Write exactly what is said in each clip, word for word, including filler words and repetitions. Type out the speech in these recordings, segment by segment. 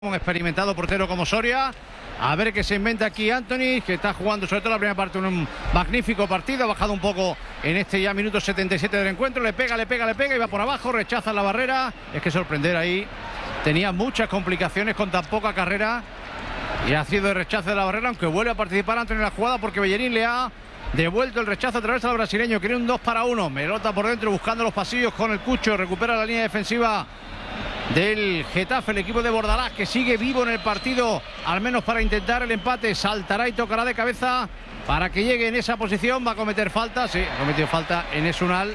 Un experimentado portero como Soria. A ver qué se inventa aquí Antony, que está jugando sobre todo la primera parte un magnífico partido. Ha bajado un poco en este ya minuto setenta y siete del encuentro. Le pega, le pega, le pega y va por abajo. Rechaza la barrera. Es que sorprender ahí. Tenía muchas complicaciones con tan poca carrera. Y ha sido el rechazo de la barrera, aunque vuelve a participar Antony en la jugada porque Bellerín le ha devuelto el rechazo a través del brasileño. Quiere un dos para uno. Melota por dentro buscando los pasillos con el Cucho. Recupera la línea defensiva del Getafe, el equipo de Bordalás, que sigue vivo en el partido, al menos para intentar el empate. Saltará y tocará de cabeza para que llegue en esa posición. Va a cometer falta, sí, ha cometido falta en Esunal.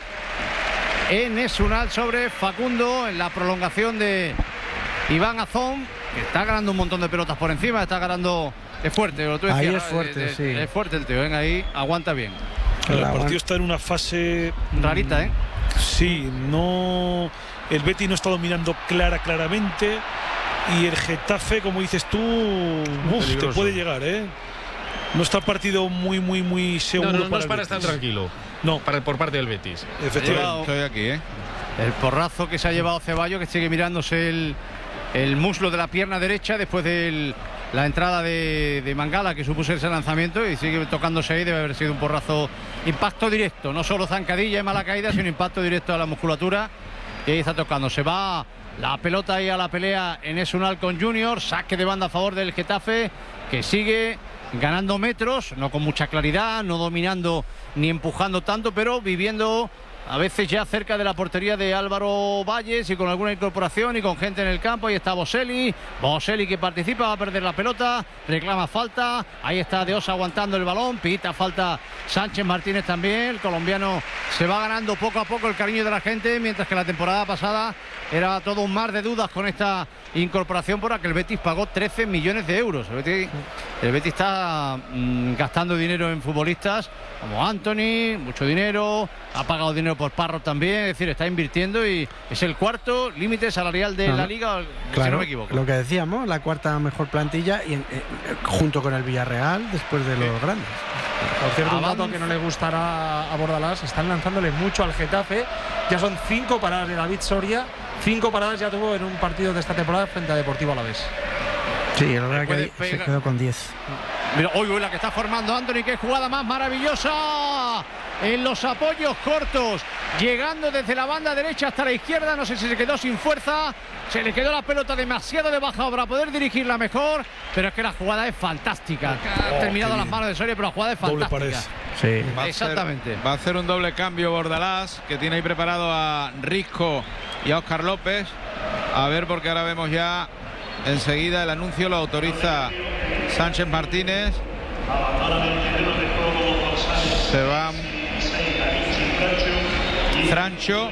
En Esunal sobre Facundo, en la prolongación de Iván Azón, que está ganando un montón de pelotas por encima, está ganando. Es fuerte, lo tú decías, ahí es fuerte, de, de, sí. Es fuerte el tío, venga ahí, aguanta bien. El partido está en una fase rarita, ¿eh? Sí, no. El Betis no está dominando clara, claramente. Y el Getafe, como dices tú, uf, te puede llegar, ¿eh? No está el partido muy, muy, muy seguro. No, no, no para es para estar tranquilo. No. Para, por parte del Betis. Efectivamente. Estoy aquí, ¿eh? El porrazo que se ha llevado Ceballos, que sigue mirándose el, el muslo de la pierna derecha después de la entrada de, de Mangala, que supuso ese lanzamiento, y sigue tocándose ahí. Debe haber sido un porrazo, impacto directo, no solo zancadilla y mala caída, sino impacto directo a la musculatura. Y ahí está tocando, se va la pelota ahí a la pelea en Esunal con Junior. Saque de banda a favor del Getafe, que sigue ganando metros, no con mucha claridad, no dominando ni empujando tanto, pero viviendo a veces ya cerca de la portería de Álvaro Valles y con alguna incorporación y con gente en el campo. Ahí está Boselli, Boselli que participa, va a perder la pelota, reclama falta. Ahí está De Osa aguantando el balón, pita falta Sánchez Martínez también. El colombiano se va ganando poco a poco el cariño de la gente, mientras que la temporada pasada era todo un mar de dudas con esta incorporación por la que el Betis pagó trece millones de euros. El Betis, el Betis está mmm, gastando dinero en futbolistas como Antony, mucho dinero, ha pagado dinero por Parro también, es decir, está invirtiendo y es el cuarto límite salarial de no, la liga, claro, si no me equivoco. Lo que decíamos, la cuarta mejor plantilla y, eh, junto con el Villarreal después de los sí. grandes. Por cierto, un dato que no le gustará a Bordalás, están lanzándole mucho al Getafe. Ya son cinco paradas de David Soria. Cinco paradas ya tuvo en un partido de esta temporada frente a Deportivo Alavés. Sí, la verdad que se quedó con diez. Mira, hoy la que está formando Antony, qué jugada más maravillosa en los apoyos cortos, llegando desde la banda derecha hasta la izquierda. No sé si se quedó sin fuerza, se le quedó la pelota demasiado de baja para poder dirigirla mejor, pero es que la jugada es fantástica. Oh, ha terminado a las manos de Soria, pero la jugada es fantástica. Sí. Va a exactamente. Hacer, va a hacer un doble cambio Bordalás, que tiene ahí preparado a Risco y a Óscar López. A ver, porque ahora vemos ya enseguida el anuncio, lo autoriza Sánchez Martínez. Se va Francho.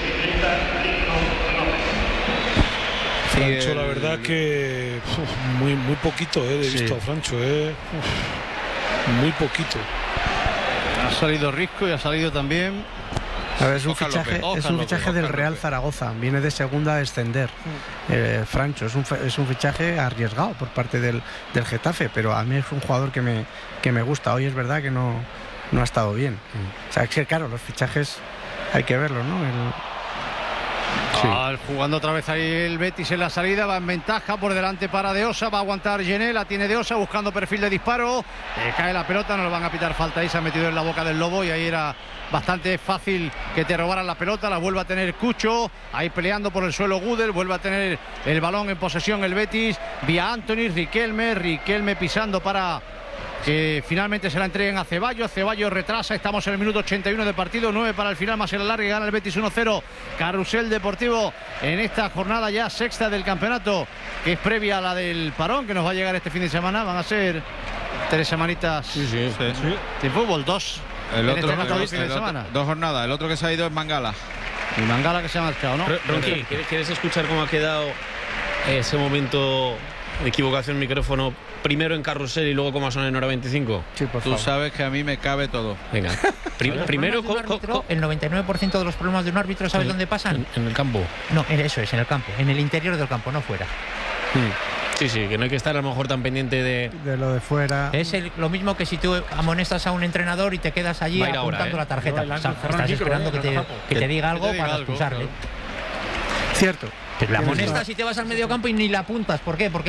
Francho, el... la verdad que uf, muy, muy poquito eh, he visto sí. a Francho. Eh. Uf, muy poquito. Ha salido Risco y ha salido también. A ver, es un Ojalá fichaje, López, es un fichaje López, del Real López. Zaragoza. Viene de segunda a descender. Mm. Eh, Francho es un, es un fichaje arriesgado por parte del, del Getafe, pero a mí es un jugador que me, que me gusta. Hoy es verdad que no, no ha estado bien. Mm. O sea, es que claro, los fichajes hay que verlos, ¿no? El, Sí. Ah, jugando otra vez ahí el Betis en la salida, va en ventaja por delante para De Osa, va a aguantar Gené, la tiene De Osa buscando perfil de disparo, eh, cae la pelota, no le van a pitar falta ahí, se ha metido en la boca del lobo y ahí era bastante fácil que te robaran la pelota. La vuelve a tener Cucho, ahí peleando por el suelo Gudel, vuelve a tener el balón en posesión el Betis, vía Antony, Riquelme, Riquelme pisando para que finalmente se la entreguen a Ceballos. Ceballos retrasa, estamos en el minuto ochenta y uno de partido, nueve para el final más el alargue, gana el Betis uno cero. Carrusel Deportivo en esta jornada ya sexta del campeonato, que es previa a la del parón que nos va a llegar este fin de semana. Van a ser tres semanitas sí, sí, sí, sí. de fútbol, dos el en otro, este el, fin de el semana. Otro, dos jornadas, el otro que se ha ido es Mangala. Y Mangala que se ha marchado, ¿no? Ronqui, ¿quieres escuchar cómo ha quedado ese momento de equivocación micrófono? Primero en Carrusel y luego cómo son en hora veinticinco. Sí, por favor. Tú sabes que a mí me cabe todo. Venga. Prim primero, co árbitro, el noventa y nueve por ciento de los problemas de un árbitro, ¿sabes en, dónde pasan? En, en el campo. No, eso es, en el campo. En el interior del campo, no fuera. Hmm. Sí, sí, que no hay que estar a lo mejor tan pendiente de... De lo de fuera. Es el, lo mismo que si tú amonestas a un entrenador y te quedas allí apuntando ahora, ¿eh? la tarjeta. No, o sea, estás esperando que te, que te diga algo te diga para expulsarle. Claro. Cierto. Pero la amonestas si te vas al mediocampo y ni la apuntas. ¿Por qué? Porque